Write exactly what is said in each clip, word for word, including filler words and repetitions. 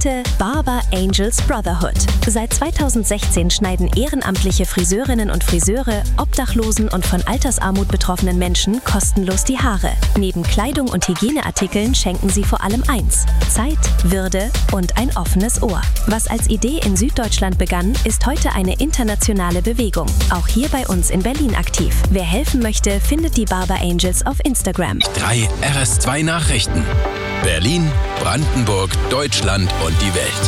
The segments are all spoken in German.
Heute Barber Angels Brotherhood. Seit zweitausendsechzehn schneiden ehrenamtliche Friseurinnen und Friseure Obdachlosen und von Altersarmut betroffenen Menschen kostenlos die Haare. Neben Kleidung und Hygieneartikeln schenken sie vor allem eins: Zeit, Würde und ein offenes Ohr. Was als Idee in Süddeutschland begann, ist heute eine internationale Bewegung. Auch hier bei uns in Berlin aktiv. Wer helfen möchte, findet die Barber Angels auf Instagram. Drei R S zwei Nachrichten. Berlin, Brandenburg, Deutschland und die Welt.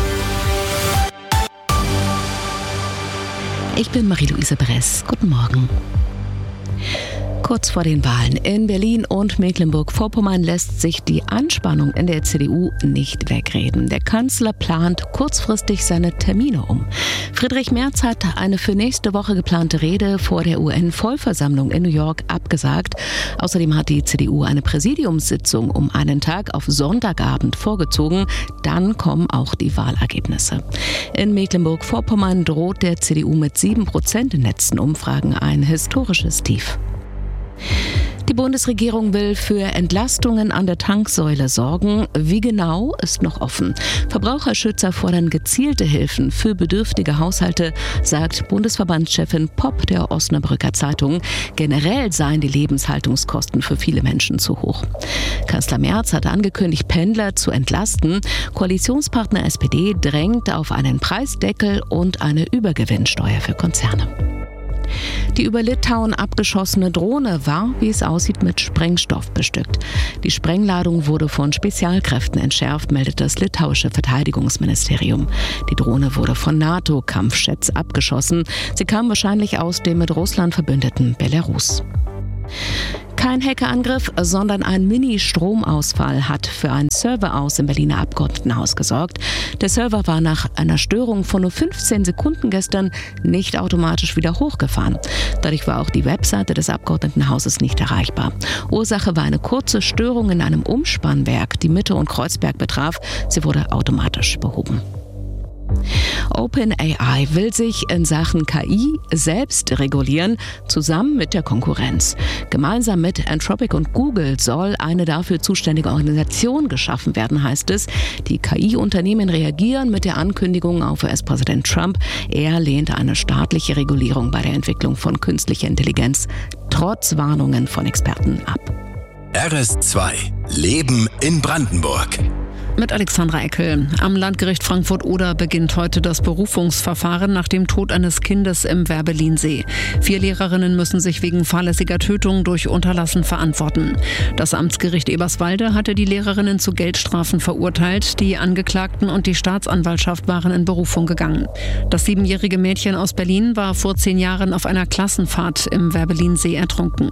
Ich bin Marie-Louise Bress. Guten Morgen. Kurz vor den Wahlen in Berlin und Mecklenburg-Vorpommern lässt sich die Anspannung in der C D U nicht wegreden. Der Kanzler plant kurzfristig seine Termine um. Friedrich Merz hat eine für nächste Woche geplante Rede vor der U N-Vollversammlung in New York abgesagt. Außerdem hat die C D U eine Präsidiumssitzung um einen Tag auf Sonntagabend vorgezogen. Dann kommen auch die Wahlergebnisse. In Mecklenburg-Vorpommern droht der C D U mit sieben Prozent in letzten Umfragen ein historisches Tief. Die Bundesregierung will für Entlastungen an der Tanksäule sorgen. Wie genau, ist noch offen. Verbraucherschützer fordern gezielte Hilfen für bedürftige Haushalte, sagt Bundesverbandschefin Popp der Osnabrücker Zeitung. Generell seien die Lebenshaltungskosten für viele Menschen zu hoch. Kanzler Merz hat angekündigt, Pendler zu entlasten. Koalitionspartner S P D drängt auf einen Preisdeckel und eine Übergewinnsteuer für Konzerne. Die über Litauen abgeschossene Drohne war, wie es aussieht, mit Sprengstoff bestückt. Die Sprengladung wurde von Spezialkräften entschärft, meldet das litauische Verteidigungsministerium. Die Drohne wurde von NATO-Kampfjets abgeschossen. Sie kam wahrscheinlich aus dem mit Russland verbündeten Belarus. Kein Hackerangriff, sondern ein Mini-Stromausfall hat für ein Serveraus im Berliner Abgeordnetenhaus gesorgt. Der Server war nach einer Störung von nur fünfzehn Sekunden gestern nicht automatisch wieder hochgefahren. Dadurch war auch die Webseite des Abgeordnetenhauses nicht erreichbar. Ursache war eine kurze Störung in einem Umspannwerk, die Mitte und Kreuzberg betraf. Sie wurde automatisch behoben. OpenAI will sich in Sachen K I selbst regulieren, zusammen mit der Konkurrenz. Gemeinsam mit Anthropic und Google soll eine dafür zuständige Organisation geschaffen werden, heißt es. Die K I-Unternehmen reagieren mit der Ankündigung auf U S-Präsident Trump. Er lehnt eine staatliche Regulierung bei der Entwicklung von künstlicher Intelligenz trotz Warnungen von Experten ab. R S zwei. Leben in Brandenburg. Mit Alexandra Eckel. Am Landgericht Frankfurt-Oder beginnt heute das Berufungsverfahren nach dem Tod eines Kindes im Werbellinsee. Vier Lehrerinnen müssen sich wegen fahrlässiger Tötung durch Unterlassen verantworten. Das Amtsgericht Eberswalde hatte die Lehrerinnen zu Geldstrafen verurteilt. Die Angeklagten und die Staatsanwaltschaft waren in Berufung gegangen. Das siebenjährige Mädchen aus Berlin war vor zehn Jahren auf einer Klassenfahrt im Werbellinsee ertrunken.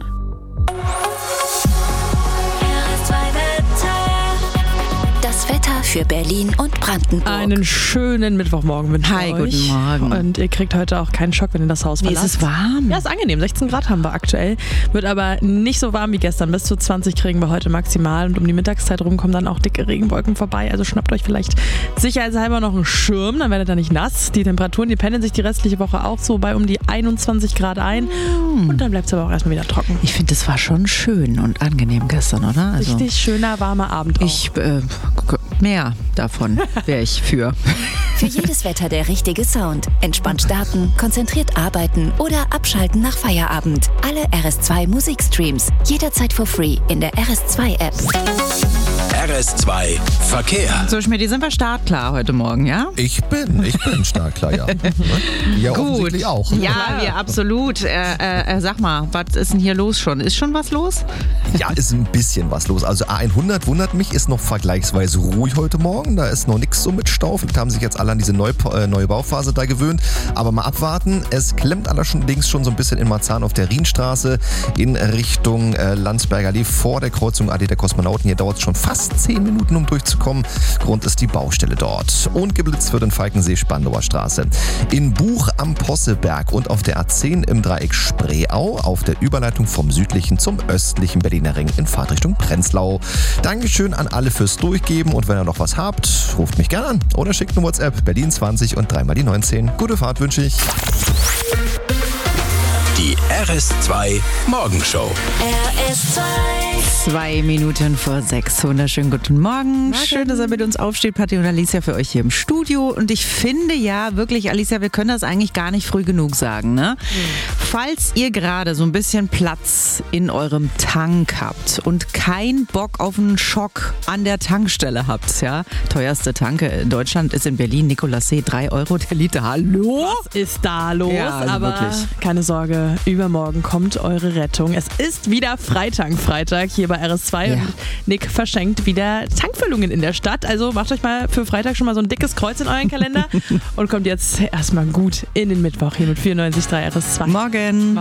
Wetter für Berlin und Brandenburg. Einen schönen Mittwochmorgen wünsche ich Hi, euch. guten Morgen. Und ihr kriegt heute auch keinen Schock, wenn ihr das Haus Wie verlasst. ist es warm? Ja, ist angenehm. sechzehn Grad haben wir aktuell. Wird aber nicht so warm wie gestern. Bis zu zwanzig kriegen wir heute maximal. Und um die Mittagszeit rum kommen dann auch dicke Regenwolken vorbei. Also schnappt euch vielleicht sicherheitshalber noch einen Schirm, dann werdet ihr nicht nass. Die Temperaturen, die pendeln sich die restliche Woche auch so bei um die einundzwanzig Grad ein. Mm. Und dann bleibt es aber auch erstmal wieder trocken. Ich finde, es war schon schön und angenehm gestern, oder? Also Richtig schöner, warmer Abend auch. Ich, äh, mehr davon wäre ich für. Für jedes Wetter der richtige Sound. Entspannt starten, konzentriert arbeiten oder abschalten nach Feierabend. Alle R S zwei Musikstreams. Jederzeit for free in der R S zwei App. R S zwei Verkehr. So, Schmidt, sind wir startklar heute Morgen, ja? Ich bin, ich bin startklar, ja. Ja, offensichtlich auch. Ja, wir absolut. Äh, äh, sag mal, was ist denn hier los schon? Ist schon was los? Ja, ist ein bisschen was los. Also A hundert wundert mich, ist noch vergleichsweise ruhig heute Morgen. Da ist noch nichts so mit Stau. Vielleicht haben sich jetzt alle an diese neue, äh, neue Bauphase da gewöhnt. Aber mal abwarten. Es klemmt allerdings schon so ein bisschen in Marzahn auf der Rienstraße in Richtung äh, Landsberger Allee vor der Kreuzung A D der Kosmonauten. Hier dauert es schon fast zehn Minuten, um durchzukommen. Grund ist die Baustelle dort. Und geblitzt wird in Falkensee Spandauer Straße. In Buch am Posseberg und auf der A zehn im Dreieck Spreeau auf der Überleitung vom südlichen zum östlichen Berliner Ring in Fahrtrichtung Prenzlau. Dankeschön an alle fürs Durchgeben und wenn ihr noch was habt, ruft mich gerne an oder schickt eine WhatsApp Berlin zwanzig und dreimal die neunzehn. Gute Fahrt wünsche ich. Die R S zwei Morgenshow. R S zwei. Zwei Minuten vor sechs. Wunderschönen guten Morgen. Morgen. Schön, dass er mit uns aufsteht, Patti und Alicia, für euch hier im Studio. Und ich finde ja wirklich, Alicia, wir können das eigentlich gar nicht früh genug sagen, ne? Mhm. Falls ihr gerade so ein bisschen Platz in eurem Tank habt und keinen Bock auf einen Schock an der Tankstelle habt, ja? Teuerste Tanke in Deutschland ist in Berlin, Nikolassee, drei Euro der Liter. Hallo? Was ist da los? Ja, also aber wirklich. keine Sorge, übermorgen kommt eure Rettung. Es ist wieder Freitag, Freitag hier bei R S zwei Ja. und Nick verschenkt wieder Tankfüllungen in der Stadt. Also macht euch mal für Freitag schon mal so ein dickes Kreuz in euren Kalender und kommt jetzt erstmal gut in den Mittwoch hier mit vierundneunzig Komma drei R S zwei. Morgen.